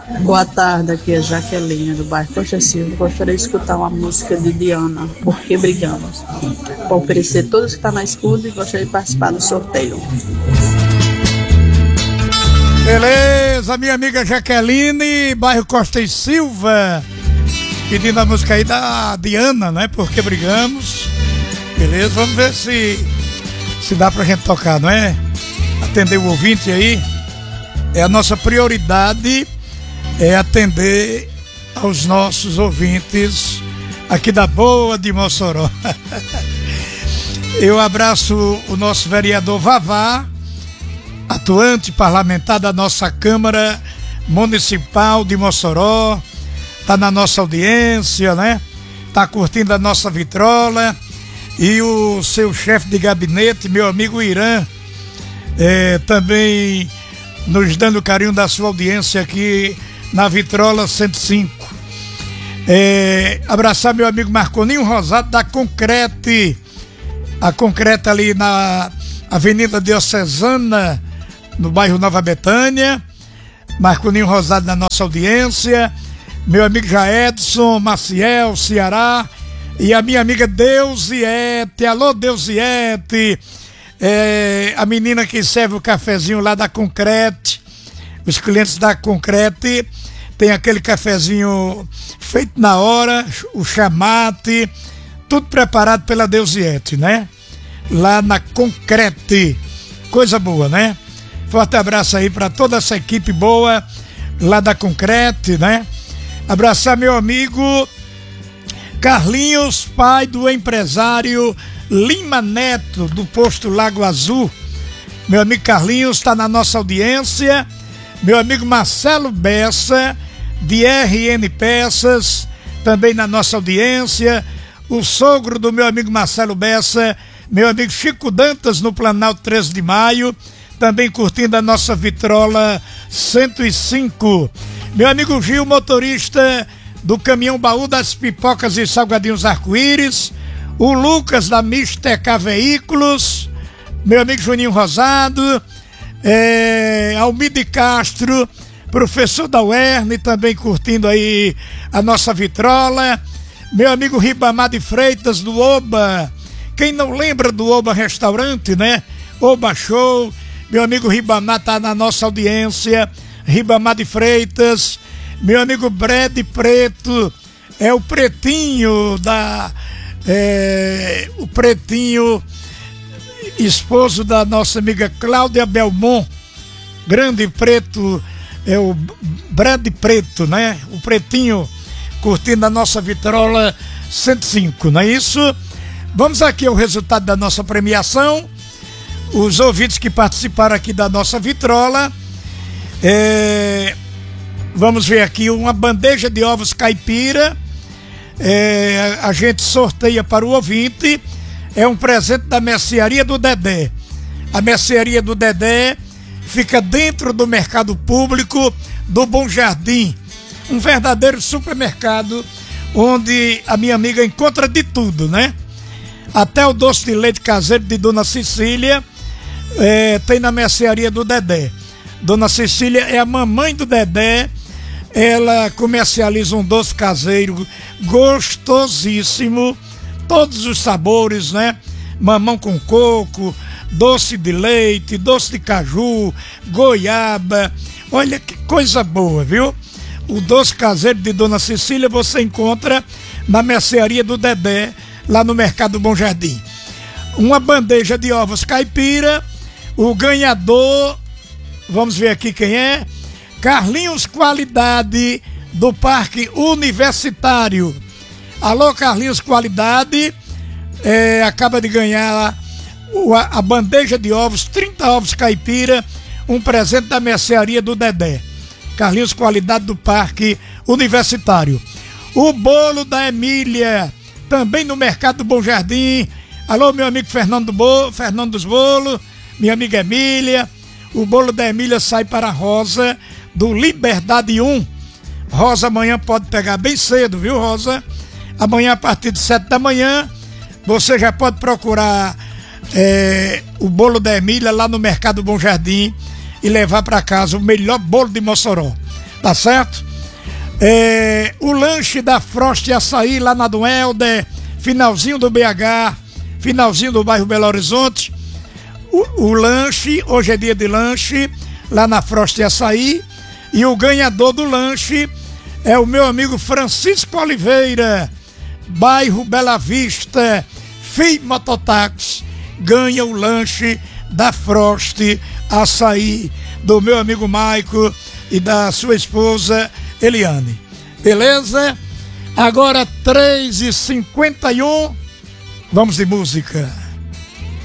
Boa tarde, aqui é Jaqueline, do bairro Costa Silva. Gostaria de escutar uma música de Diana, Por que Brigamos? Para oferecer todos que estão na escuta e gostaria de participar do sorteio. Beleza, minha amiga Jaqueline, bairro Costa e Silva, pedindo a música aí da Diana, né? Por que Brigamos? Beleza, vamos ver se dá pra gente tocar, não é? Atender o ouvinte aí. É a nossa prioridade, é atender aos nossos ouvintes aqui da Boa de Mossoró. Eu abraço o nosso vereador Vavá, atuante parlamentar da nossa Câmara Municipal de Mossoró, tá na nossa audiência, né? Tá curtindo a nossa vitrola. E o seu chefe de gabinete, meu amigo Irã, também nos dando o carinho da sua audiência aqui na Vitrola 105. Abraçar meu amigo Marconinho Rosado da Concrete, a Concrete ali na Avenida Diocesana, no bairro Nova Betânia. Marconinho Rosado na nossa audiência, meu amigo Jaedson, Maciel, Ceará, e a minha amiga Deusiete. Alô, Deusiete, a menina que serve o cafezinho lá da Concrete. Os clientes da Concrete tem aquele cafezinho feito na hora, o chamate, tudo preparado pela Deusiete, né? Lá na Concrete, coisa boa, né? Forte abraço aí para toda essa equipe boa lá da Concrete, né? Abraçar meu amigo Carlinhos, pai do empresário Lima Neto, do posto Lago Azul. Meu amigo Carlinhos está na nossa audiência. Meu amigo Marcelo Bessa, de RN Peças, também na nossa audiência. O sogro do meu amigo Marcelo Bessa, meu amigo Chico Dantas, no Planalto 13 de Maio, também curtindo a nossa Vitrola 105. Meu amigo Gil, motorista do caminhão baú das pipocas e salgadinhos arco-íris. O Lucas da Mister K Veículos, meu amigo Juninho Rosado, Almide Castro, professor da UERN, também curtindo aí a nossa vitrola. Meu amigo Ribamar de Freitas do Oba, quem não lembra do Oba Restaurante, né? Oba Show, meu amigo Ribamar tá na nossa audiência. Ribamar de Freitas, meu amigo Brad Preto, o Pretinho o Pretinho, esposo da nossa amiga Cláudia Belmont, grande preto, o Brad Preto, né? O Pretinho curtindo a nossa Vitrola 105, não é isso? Vamos aqui ao resultado da nossa premiação. Os ouvintes que participaram aqui da nossa Vitrola, vamos ver aqui uma bandeja de ovos caipira. A gente sorteia para o ouvinte. É um presente da mercearia do Dedé. A mercearia do Dedé fica dentro do mercado público do Bom Jardim, um verdadeiro supermercado onde a minha amiga encontra de tudo, né? Até o doce de leite caseiro de Dona Cecília tem na mercearia do Dedé. Dona Cecília é a mamãe do Dedé. Ela comercializa um doce caseiro gostosíssimo, todos os sabores, né? Mamão com coco, doce de leite, doce de caju, goiaba. Olha que coisa boa, viu? O doce caseiro de Dona Cecília você encontra na mercearia do Dedé, lá no Mercado Bom Jardim. Uma bandeja de ovos caipira. O ganhador, vamos ver aqui quem é. Carlinhos Qualidade, do Parque Universitário. Alô, Carlinhos Qualidade, acaba de ganhar a bandeja de ovos, 30 ovos caipira, um presente da mercearia do Dedé. Carlinhos Qualidade, do Parque Universitário. O bolo da Emília, também no Mercado do Bom Jardim. Alô, meu amigo Fernando dos Bolos, minha amiga Emília. O bolo da Emília sai para a Rosa, do Liberdade 1. Rosa, amanhã pode pegar bem cedo, viu, Rosa? Amanhã, a partir de 7 da manhã, você já pode procurar o bolo da Emília lá no Mercado Bom Jardim e levar para casa o melhor bolo de Mossoró. tá certo? O lanche da Frost Açaí lá na do Helder, finalzinho do BH, finalzinho do bairro Belo Horizonte. O lanche, hoje é dia de lanche, lá na Frost Açaí. E o ganhador do lanche é o meu amigo Francisco Oliveira, bairro Bela Vista, FII Mototáxi, ganha o lanche da Frost Açaí, do meu amigo Maico e da sua esposa Eliane. Beleza? Agora 3h51, vamos de música.